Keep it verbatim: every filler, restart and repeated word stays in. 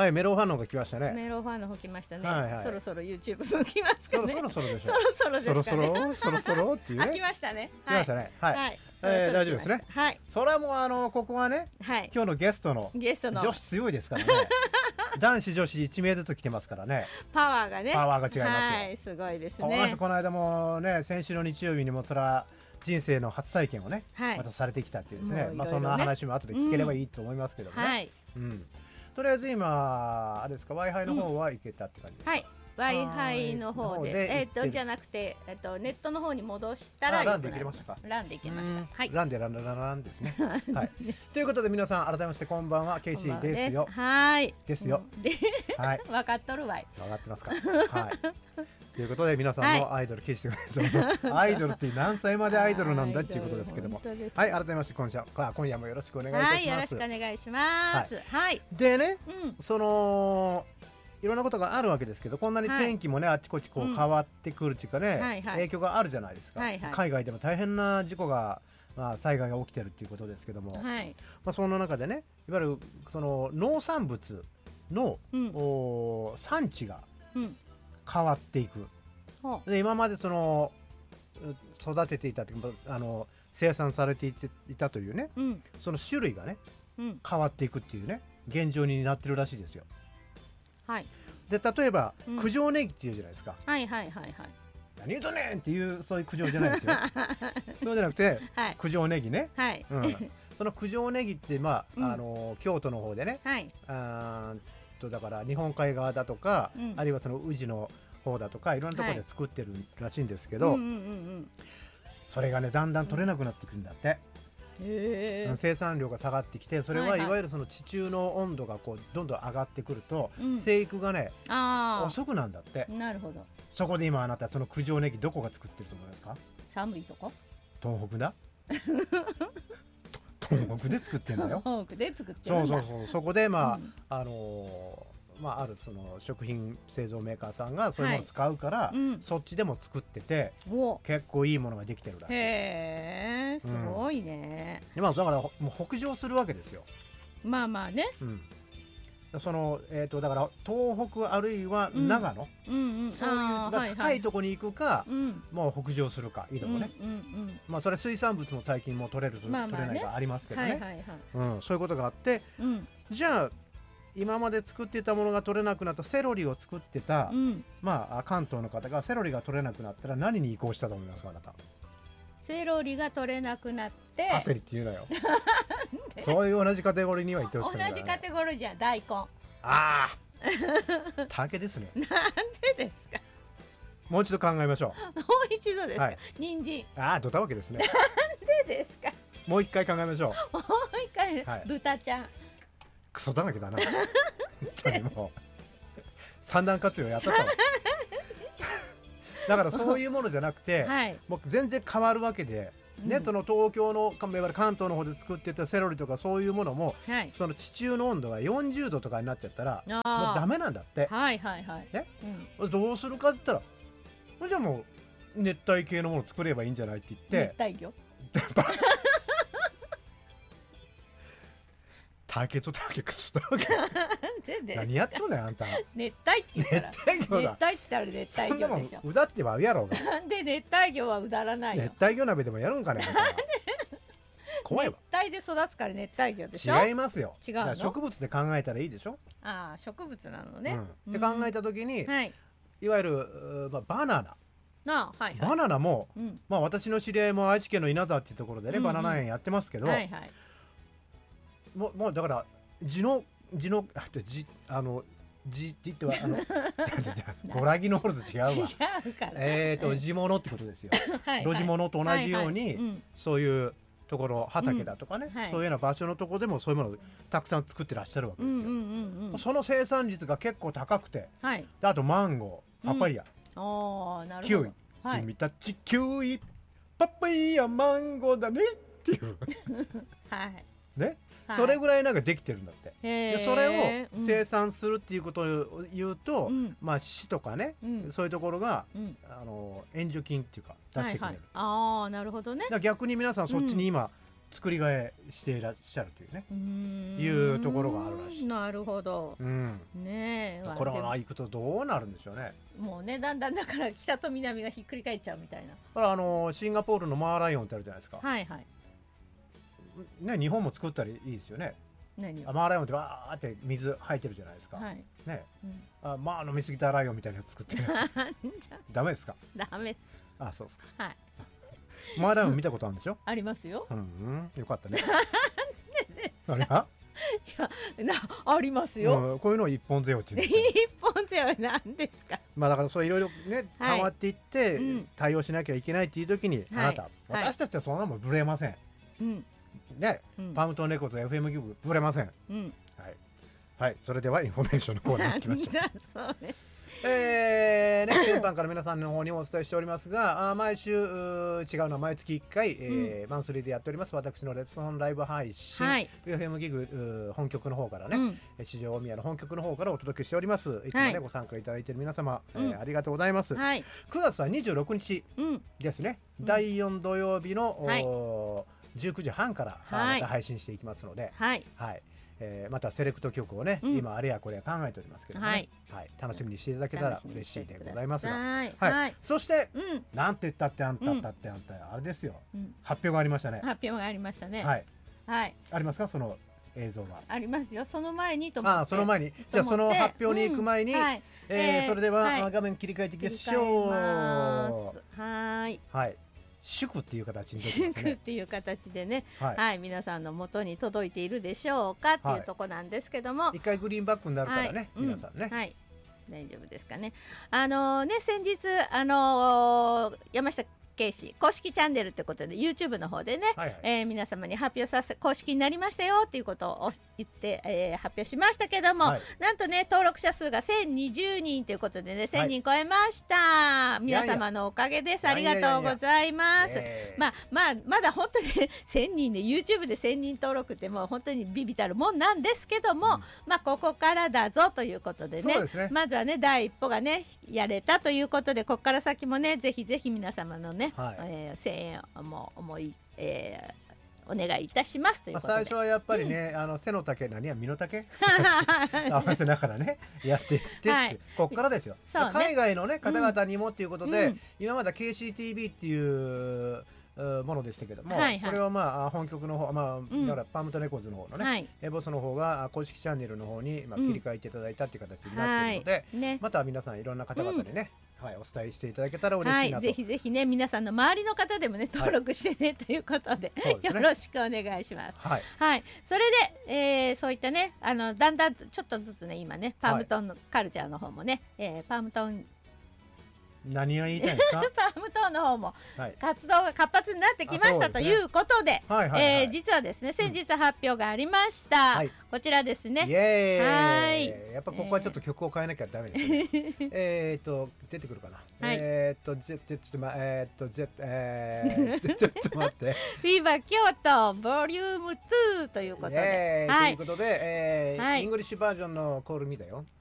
はい、メロンファンの方が来ましたね。 メロンファンの方来ましたね、 はいはい、 そろそろ YouTube も来ますかね。 そろそろでしょ。 そろそろですかね。 そろそろそろそろっていうね。 あ、来ましたね。 来ましたね。はい。はい、えー、大丈夫ですね。 はい。 それはもうあのここはね、はい、今日のゲストのゲストの女子強いですからね。男子女子いち名ずつ来てますからね。 パワーがね。 パワーが違いますよ。 はい、すごいですね。 この人この間もね、先週の日曜日にもそれは人生の初体験をね、はい、またされてきたっていうですね。まあそんな話も後で聞ければいいと思いますけどもね。うん、はい。うん。とりあえず今あれですか Wi-Fi の方はいけたって感じですか。 はい。Wi-Fi の方で、えっとじゃなくて、えっとネットの方に戻したらランで行けましたか。 ランで行けました。はい。 ランでランランランですね。はい。ということで皆さん改めましてこんばんは、ケイシーですよ。 はい。 ですよ。はい。 分かっとるわい。 分かってますか。はい。ということで皆さんのアイドルケイシーです。アイドルって何歳までアイドルなんだっていうことですけども。はい。改めまして今夜今夜もよろしくお願いいたします。はい。 よろしくお願いします。はい。 でね、その。いろんなことがあるわけですけど、こんなに天気もね、はい、あちこちこう変わってくるっていうかね、うんはいはい、影響があるじゃないですか、はいはい、海外でも大変な事故が、まあ、災害が起きてるっていうことですけども、はい、まあ、その中でねいわゆるその農産物の、うん、お産地が変わっていく、うん、で今までその育てていたってあの生産されていていたというね、うん、その種類がね、うん、変わっていくっていうね現状になってるらしいですよ。はい、で例えば、うん、九条ネギっていうじゃないですか。はいはいはいはい。何言うとねんっていうそういう九条じゃないですよ。そうじゃなくて、はい、九条ネギね。はい。うん、その九条ネギってまあ、うん、あの京都の方でね。はい。あとだから日本海側だとか、うん、あるいはその宇治の方だとかいろんなところで作ってるらしいんですけど、それがねだんだん取れなくなってくるんだって。へー、生産量が下がってきて、それはいわゆるその地中の温度がこうどんどん上がってくると、うん、生育がね遅くなんだって。なるほど。そこで今あなたその九条ネギどこが作ってると思いますか。 寒いとこ。 東北だ。東北で作ってんだよ。 東北で作ってるんだ。 そうそうそう。そこでまあ、うん、あのーまあ、あるその食品製造メーカーさんがそういうものを使うから、はい、うん、そっちでも作ってて結構いいものができてるらしい。 へー、すごいね。 うん、まあ、だからもう北上するわけですよ。 まあまあね、 うん、その、えー、とだから東北あるいは長野、うんうんうん、そういう高いところに行くか、はいはい、もう北上するかいいとこね、うんうんうん、まあ、それは水産物も最近もう取れる、まあまあね、取れないがありますけどね、はいはいはい、うん、そういうことがあって、うん、じゃあ今まで作っていたものが取れなくなったセロリを作ってた、うん、まあ関東の方がセロリが取れなくなったら何に移行したと思いますか。あなた。 セロリが取れなくなってパセリって言うのよ。そういう同じカテゴリーには言ってほしくない、 ね、同じカテゴリーじゃ大根。ああ竹ですね。 なんでですか。 もう一度考えましょう。もう一度ですか、はい、人参。 ああドタわけですね。 なんでですか。 もう一回考えましょう。 もう一回、はい、豚ちゃん。 クソだらけだな。本当にもう三段活用やったと。だからそういうものじゃなくて、はい、もう全然変わるわけで、うん、ね、その東京の関東の方で作ってたセロリとかそういうものも、はい、その地中の温度がよんじゅうどとかになっちゃったらもうダメなんだって。はいはいはい、ね、うん、どうするかって言ったらじゃあもう熱帯系のもの作ればいいんじゃないって言って。 熱帯魚。 竹と竹くそだわけ。何やっとんねんあんた。 熱帯って言ったら熱帯魚だ。 熱帯って言ったら熱帯魚でしょ。 うだってばうやろうが。 なんで熱帯魚はうだらないの。 熱帯魚鍋でもやるんかね。怖いわ。 熱帯で育つから熱帯魚でしょ。違いますよ。 違うの。 植物で考えたらいいでしょ。 ああ植物なのね。 うん、で考えた時に、はい、いわゆる、まあ、バナナ。 ああはいはい、 バナナも、うん、まあ私の知り合いも愛知県の稲沢っていうところでね、うんうん、バナナ園やってますけど、はいはい、もうもうだから地の地のあと地あの地って言ってはあのゴラギの方と違うわ。 違うから。 えっと地物ってことですよ。はい、路地物と同じように、はいはい、うん、そういうところ畑だとかね、うんはい、そういうような場所のところでもそういうものをたくさん作ってらっしゃるわけですよ。うんうんうんうん、その生産率が結構高くて、はい、であとマンゴー、パパイヤ、 うん、あなるキウイ、はい、君たちキウイ、パパイヤ、マンゴーだねっていう、はいね。はい、それぐらいなんかできてるんだって。でそれを生産するっていうことを言うと、うん、まあ市とかね、うん、そういうところが、うん、あの援助金っていうか出してくれる。はいはい、 ああなるほどね。 だ逆に皆さんそっちに今、 作り替えしていらっしゃるというね、うーんいうところがあるらしい。 なるほど、うん、ねえ、 これは行くとどうなるんでしょうね。 もうねだんだんだから北と南がひっくり返っちゃうみたいな。 だからあのシンガポールのマーライオンってあるじゃないですか。 はいはいね、日本も作ったらいいですよね。 何マーライオンってわーって水吐いてるじゃないですか、はいねうん、あまあ飲みすぎたライオンみたいなやつ作ってダメですか。 ダメです。 あそうですか。 はいマーライオン見たことあるんでしょ。 ありますよ、 うん、よかったねそれはいやなありますよ、 うん、こういうのを一本背負いって一本背負いなんですか。 まあだからそういろいろね変わっていって、はいうん、対応しなきゃいけないっていう時に、はい、あなた、はい、私たちはそんなもんぶれません、うんねうん、パムトンレコーズ エフエム ギブぶれません、うんはいはい、それではインフォメーションのコーナーに行きましょうそうねえーね、先般から皆さんの方にもお伝えしておりますが、あ毎週違うのは毎月いっかい、えーうん、マンスリーでやっております私のレッスンライブ配信、はい、エフエム ギグ本局の方からね、うん、市場大宮の本局の方からお届けしております。いつもね、はい、ご参加いただいている皆様、うんえー、ありがとうございます、はい、くがつはにじゅうろくにちですね、うん、だいよん土曜日の、はい、じゅうくじはんから、はい、また配信していきますので、はいはいえー、またセレクト曲をね、うん、今あれやこれや考えておりますけどね、はいはい、楽しみにしていただけたら嬉しいでございますが、はいはい、そして、うん、なんて言ったってあんたったってあんた、うん、あれですよ、うん、発表がありましたね。発表がありましたね。 はい、はい、ありますかその映像が。 ありますよ。その前にと思って。 あその前にじゃあその発表に行く前に、うんはいえー、それでは、はい、画面切り替えていきましょう。 はいはい祝っていう形に出てますね。祝っていう形でね、はい、はい、皆さんの元に届いているでしょうかっていうとこなんですけども、 はい、一回グリーンバックになるからね、はい、皆さんね、 うん、はい大丈夫ですかね。あのー、ね先日あのー、山下圭氏公式チャンネルということで YouTube の方でね、はいはいえー、皆様に発表させ公式になりましたよっていうことを言って、えー、発表しましたけども、はい、なんとね登録者数がせんにじゅうにんということでねせんにん超えました、はい、皆様のおかげです。ありがとうございます。まあまあまだ本当にせんにんで YouTube でせんにん登録ってもう本当にビビたるもんなんですけども、うん、まあここからだぞということで ね, でねまずはね第一歩がねやれたということでここから先もねぜひぜひ皆様のねはいえー、声援をも思い、えー、お願いいたしますということで、 まあ、最初はやっぱりね、うん、あの背の丈何や身の丈合わせながらねやっていって、はい、ここからですよ、ね、海外の、ね、方々にもということで、うん、今まで ケーシーティービー っていうものでしたけども、はいはい、これはまあ本局の方、まあ、うん、だからパームトレコーズの方のね、はい、エボスの方が公式チャンネルの方にまあ切り替えていただいたっていう形になっているので、うんはいね、また皆さんいろんな方々にね、うんはい、お伝えしていただけたら嬉しいなと、 はい、ぜひぜひね皆さんの周りの方でもね登録してね、はい、ということで、ね、よろしくお願いします。はい、はい、それで、えー、そういったねあのだんだんちょっとずつね今ねパームトンのカルチャーの方もね、はいえー、パームトン何が言いたいですかパームトーンの方も活動が活発になってきました、はい、ということで実はですね先日発表がありました、うん、こちらですね。 イエーイ、はい、やっぱここはちょっと曲を変えなきゃダメですね、えー、えっと出てくるかな、はい、えっとぜちょっとまえっとぜえー、ちょっと待ってフィーバー京都ボリュームツーということで、 はい、ということで、えーはい、イングリッシュバージョンのコールミだよ